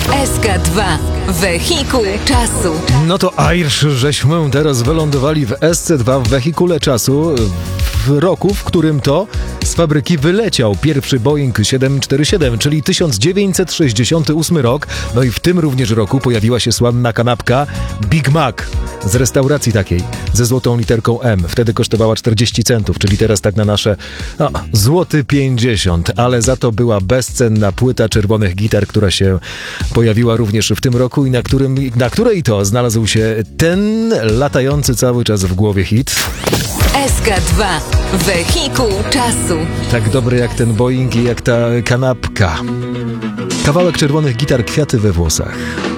SK2. Wehikuł czasu. No to Irish, żeśmy teraz wylądowali w SC2 w wehikule czasu w roku, w którym to z fabryki wyleciał pierwszy Boeing 747, czyli 1968 rok. No i w tym również roku pojawiła się słynna kanapka Big Mac z restauracji takiej, ze złotą literką M. Wtedy kosztowała 40 centów, czyli teraz tak na nasze złoty 50, ale za to była bezcenna płyta czerwonych gitar, która się pojawiła również w tym roku i na której to znalazł się ten latający cały czas w głowie hit. SK2. Wehikuł czasu. Tak dobry jak ten Boeing i jak ta kanapka. Kawałek czerwonych gitar, kwiaty we włosach.